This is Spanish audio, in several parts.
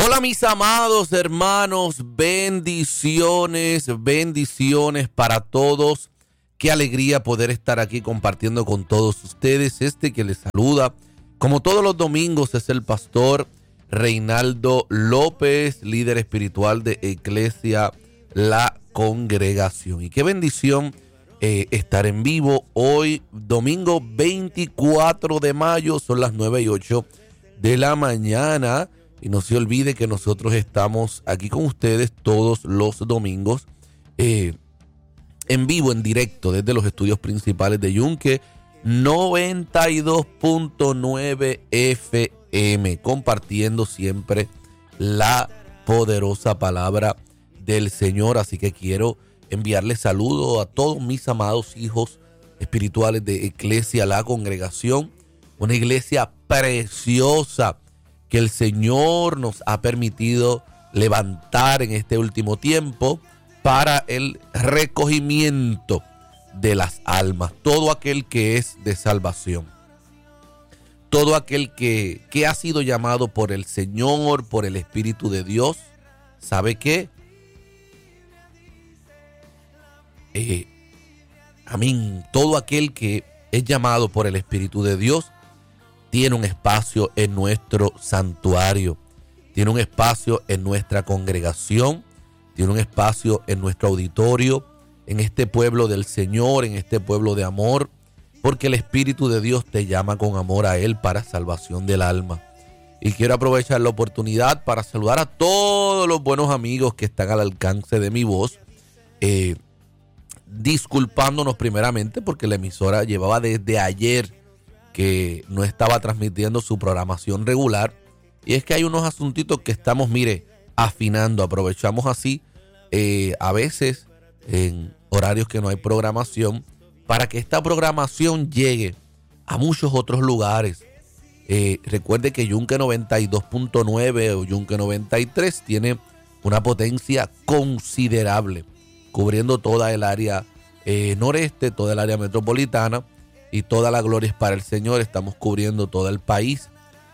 Hola mis amados hermanos, bendiciones, bendiciones para todos. Qué alegría poder estar aquí compartiendo con todos ustedes. Este que les saluda, como todos los domingos, es el pastor Reinaldo López, líder espiritual de Iglesia La Congregación. Y qué bendición estar en vivo hoy, domingo 24 de mayo, son las 9:08 de la mañana. Y no se olvide que nosotros estamos aquí con ustedes todos los domingos en vivo, en directo, desde los estudios principales de Yunque 92.9 FM, compartiendo siempre la poderosa palabra del Señor. Así que quiero enviarles saludos a todos mis amados hijos espirituales de Iglesia La Congregación, una iglesia preciosa que el Señor nos ha permitido levantar en este último tiempo para el recogimiento de las almas. Todo aquel que es de salvación, todo aquel que ha sido llamado por el Señor, por el Espíritu de Dios, ¿sabe qué? Amén. Todo aquel que es llamado por el Espíritu de Dios tiene un espacio en nuestro santuario, tiene un espacio en nuestra congregación, tiene un espacio en nuestro auditorio, en este pueblo del Señor, en este pueblo de amor, porque el Espíritu de Dios te llama con amor a Él para salvación del alma. Y quiero aprovechar la oportunidad para saludar a todos los buenos amigos que están al alcance de mi voz, disculpándonos primeramente porque la emisora llevaba desde ayer que no estaba transmitiendo su programación regular, y es que hay unos asuntitos que estamos, afinando. Aprovechamos así a veces en horarios que no hay programación, para que esta programación llegue a muchos otros lugares. Recuerde que Yunque 92.9 o Yunque 93 tiene una potencia considerable, cubriendo toda el área noreste, toda el área metropolitana, y toda la gloria es para el Señor. Estamos cubriendo todo el país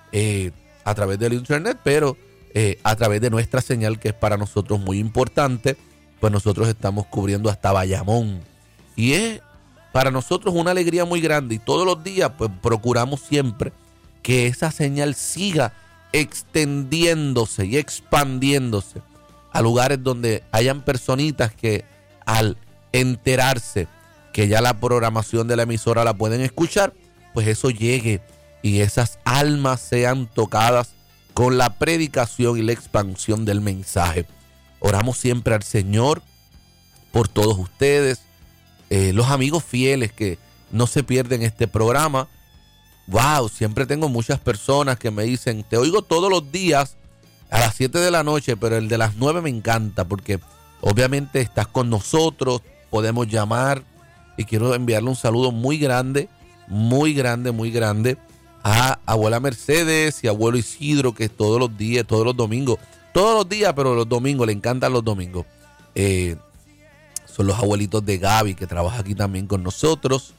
a través del internet, pero a través de nuestra señal, que es para nosotros muy importante, pues nosotros estamos cubriendo hasta Bayamón. Y es para nosotros una alegría muy grande, y todos los días pues procuramos siempre que esa señal siga extendiéndose y expandiéndose a lugares donde hayan personitas que al enterarse que ya la programación de la emisora la pueden escuchar, pues eso llegue y esas almas sean tocadas con la predicación y la expansión del mensaje. Oramos siempre al Señor por todos ustedes, los amigos fieles que no se pierden este programa. Wow, siempre tengo muchas personas que me dicen, te oigo todos los días a las 7 de la noche, pero el de las 9 me encanta porque obviamente estás con nosotros, podemos llamar. Y quiero enviarle un saludo muy grande, muy grande, muy grande a abuela Mercedes y abuelo Isidro, que todos los días, todos los domingos, todos los días, pero los domingos, le encantan los domingos. Son los abuelitos de Gaby, que trabaja aquí también con nosotros.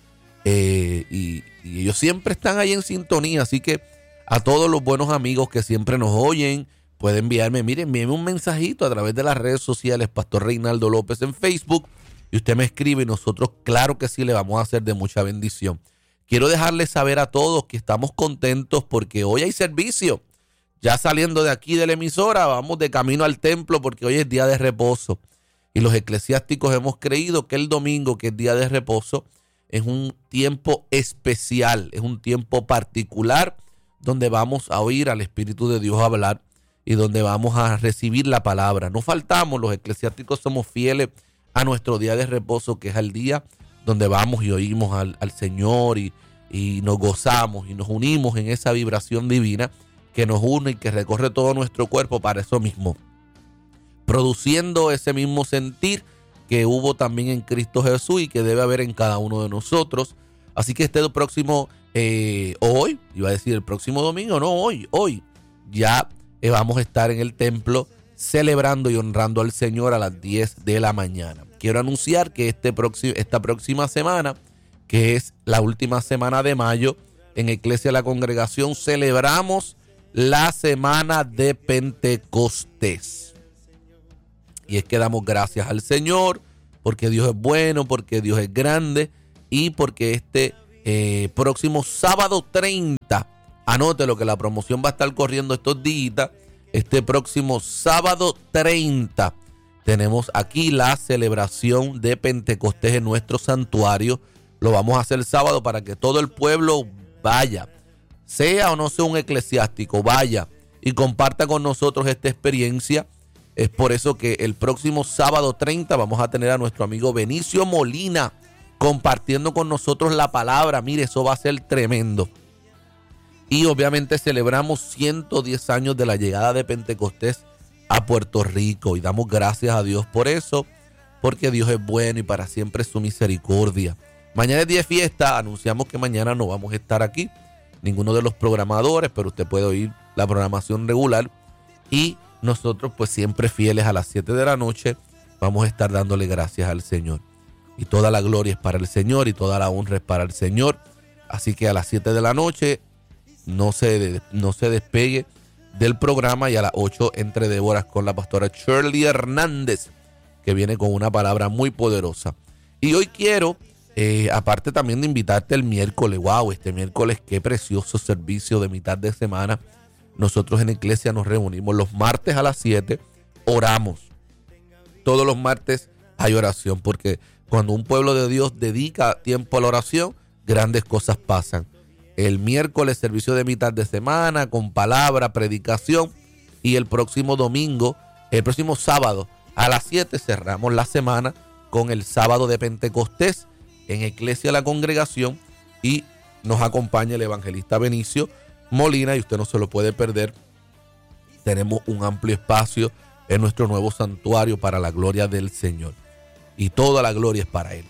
Y ellos siempre están ahí en sintonía. Así que a todos los buenos amigos que siempre nos oyen, pueden envíenme un mensajito a través de las redes sociales, Pastor Reinaldo López en Facebook. Y usted me escribe y nosotros, claro que sí, le vamos a hacer de mucha bendición. Quiero dejarles saber a todos que estamos contentos porque hoy hay servicio. Ya saliendo de aquí de la emisora, vamos de camino al templo porque hoy es día de reposo. Y los eclesiásticos hemos creído que el domingo, que es día de reposo, es un tiempo especial, es un tiempo particular donde vamos a oír al Espíritu de Dios hablar y donde vamos a recibir la palabra. No faltamos, los eclesiásticos somos fieles a nuestro día de reposo, que es el día donde vamos y oímos al Señor y nos gozamos y nos unimos en esa vibración divina que nos une y que recorre todo nuestro cuerpo para eso mismo, produciendo ese mismo sentir que hubo también en Cristo Jesús y que debe haber en cada uno de nosotros. Así que este próximo, hoy, iba a decir el próximo domingo, no, hoy, ya vamos a estar en el templo celebrando y honrando al Señor a las 10 de la mañana. Quiero anunciar que esta próxima semana, que es la última semana de mayo, en Iglesia La Congregación celebramos la semana de Pentecostés. Y es que damos gracias al Señor porque Dios es bueno, porque Dios es grande y porque este próximo sábado 30, anótelo que la promoción va a estar corriendo estos días. Este próximo sábado 30 tenemos aquí la celebración de Pentecostés en nuestro santuario. Lo vamos a hacer el sábado para que todo el pueblo vaya, sea o no sea un eclesiástico, vaya y comparta con nosotros esta experiencia. Es por eso que el próximo sábado 30 vamos a tener a nuestro amigo Benicio Molina compartiendo con nosotros la palabra. Mire, eso va a ser tremendo. Y obviamente celebramos 110 años de la llegada de Pentecostés a Puerto Rico y damos gracias a Dios por eso, porque Dios es bueno y para siempre es su misericordia. Mañana es día de fiesta, anunciamos que mañana no vamos a estar aquí, ninguno de los programadores, pero usted puede oír la programación regular y nosotros pues siempre fieles a las 7 de la noche vamos a estar dándole gracias al Señor. Y toda la gloria es para el Señor y toda la honra es para el Señor. Así que a las 7 de la noche no se despegue del programa y a las 8 entre Déboras con la pastora Shirley Hernández, que viene con una palabra muy poderosa. Y hoy quiero, aparte también de invitarte el miércoles, wow, este miércoles qué precioso servicio de mitad de semana. Nosotros en Iglesia nos reunimos los martes a las 7, oramos. Todos los martes hay oración, porque cuando un pueblo de Dios dedica tiempo a la oración, grandes cosas pasan. El miércoles servicio de mitad de semana con palabra, predicación, y el próximo sábado a las 7 cerramos la semana con el sábado de Pentecostés en Iglesia La Congregación y nos acompaña el evangelista Benicio Molina y usted no se lo puede perder. Tenemos un amplio espacio en nuestro nuevo santuario para la gloria del Señor y toda la gloria es para Él.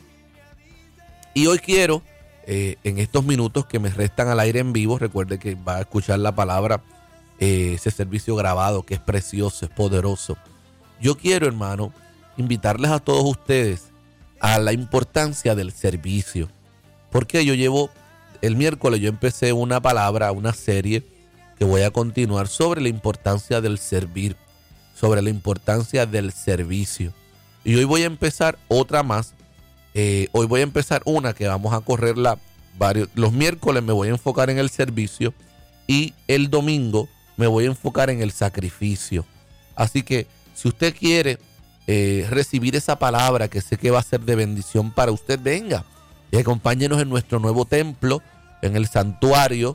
Y hoy quiero, en estos minutos que me restan al aire en vivo, recuerde que va a escuchar la palabra, ese servicio grabado que es precioso, es poderoso. Yo quiero, hermano, invitarles a todos ustedes a la importancia del servicio, porque el miércoles yo empecé una serie que voy a continuar sobre la importancia del servir, sobre la importancia del servicio. Y hoy voy a empezar otra más. Hoy voy a empezar una que vamos a correrla los miércoles me voy a enfocar en el servicio y el domingo me voy a enfocar en el sacrificio. Así que si usted quiere recibir esa palabra que sé que va a ser de bendición para usted, venga y acompáñenos en nuestro nuevo templo, en el santuario,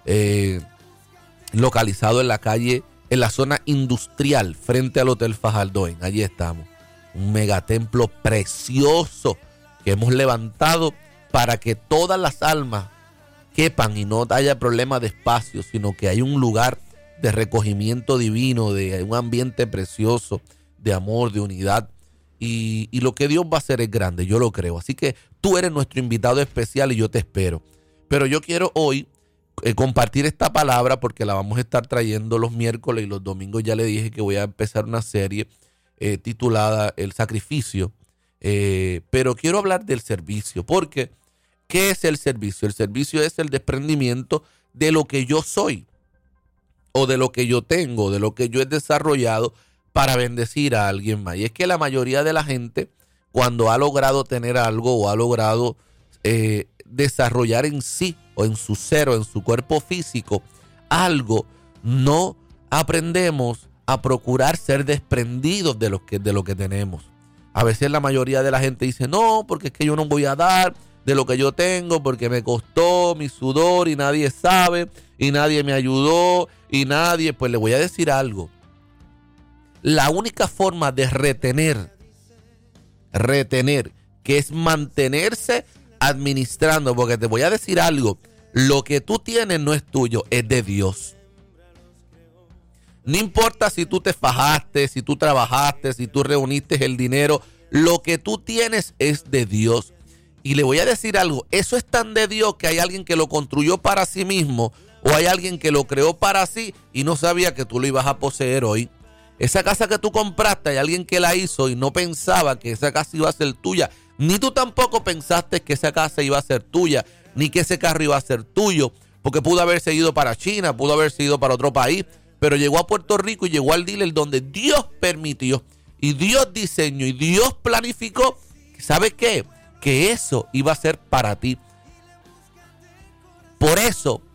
localizado en la zona industrial, frente al Hotel Fajardo. Allí estamos. Un megatemplo precioso que hemos levantado para que todas las almas quepan y no haya problema de espacio, sino que hay un lugar de recogimiento divino, de un ambiente precioso, de amor, de unidad. Y lo que Dios va a hacer es grande, yo lo creo. Así que tú eres nuestro invitado especial y yo te espero. Pero yo quiero hoy compartir esta palabra porque la vamos a estar trayendo los miércoles y los domingos. Ya le dije que voy a empezar una serie titulada El Sacrificio. Pero quiero hablar del servicio porque ¿qué es el servicio? El servicio es el desprendimiento de lo que yo soy o de lo que yo tengo, de lo que yo he desarrollado para bendecir a alguien más. Y es que la mayoría de la gente, cuando ha logrado tener algo o ha logrado desarrollar en sí o en su ser o en su cuerpo físico algo, no aprendemos a procurar ser desprendidos de lo que tenemos. A veces la mayoría de la gente dice, no, porque es que yo no voy a dar de lo que yo tengo, porque me costó mi sudor y nadie sabe, y nadie me ayudó, y nadie, pues le voy a decir algo. La única forma de retener, que es mantenerse administrando, porque te voy a decir algo, lo que tú tienes no es tuyo, es de Dios. No importa si tú te fajaste, si tú trabajaste, si tú reuniste el dinero, lo que tú tienes es de Dios. Y le voy a decir algo, eso es tan de Dios que hay alguien que lo construyó para sí mismo o hay alguien que lo creó para sí y no sabía que tú lo ibas a poseer hoy. Esa casa que tú compraste, hay alguien que la hizo y no pensaba que esa casa iba a ser tuya. Ni tú tampoco pensaste que esa casa iba a ser tuya, ni que ese carro iba a ser tuyo. porque pudo haberse ido para China, pudo haberse ido para otro país, pero llegó a Puerto Rico y llegó al dealer donde Dios permitió y Dios diseñó y Dios planificó. ¿Sabes qué? Que eso iba a ser para ti. Por eso